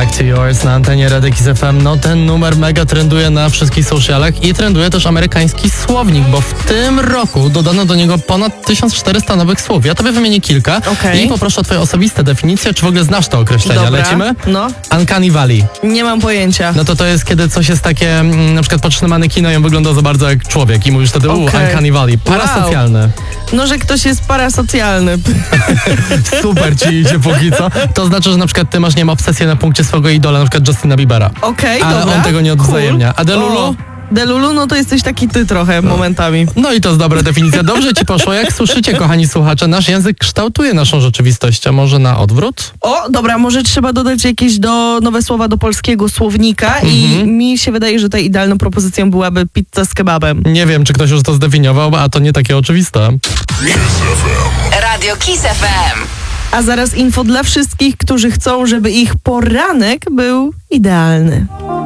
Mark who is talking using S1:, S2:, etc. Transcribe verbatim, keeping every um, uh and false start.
S1: Back to Yours na antenie Radia Kiss F M. No ten numer mega trenduje na wszystkich socialach i trenduje też amerykański słownik, bo w tym roku dodano do niego ponad tysiąc czterysta nowych słów. Ja tobie wymienię kilka
S2: okay.
S1: i poproszę o twoje osobiste definicje, czy w ogóle znasz to określenie.
S2: Dobra.
S1: Lecimy?
S2: No.
S1: Uncanny Valley.
S2: Nie mam pojęcia.
S1: No to to jest, kiedy coś jest takie, mm, na przykład patrzysz na manekina i on wygląda za bardzo jak człowiek i mówisz wtedy,
S2: okay.
S1: u, Uncanny Valley. Parasocjalny.
S2: Wow. No, że ktoś jest parasocjalny.
S1: Super ci idzie póki co. To znaczy, że na przykład ty masz, nie wiem, obsesję na punkcie swojego idola, na przykład Justina Biebera.
S2: Okej, okay,
S1: ale
S2: dobra.
S1: on tego nie odwzajemnia.
S2: Cool.
S1: A Delulu?
S2: Delulu, no to jesteś taki ty trochę no. momentami.
S1: No i to jest dobra definicja. Dobrze ci poszło. Jak słyszycie, kochani słuchacze, nasz język kształtuje naszą rzeczywistość, a może na odwrót?
S2: O, dobra, może trzeba dodać jakieś do, nowe słowa do polskiego słownika mhm. i mi się wydaje, że tutaj idealną propozycją byłaby pizza z kebabem.
S1: Nie wiem, czy ktoś już to zdefiniował, a to nie takie oczywiste.
S3: Radio Kiss F M.
S2: A zaraz info dla wszystkich, którzy chcą, żeby ich poranek był idealny.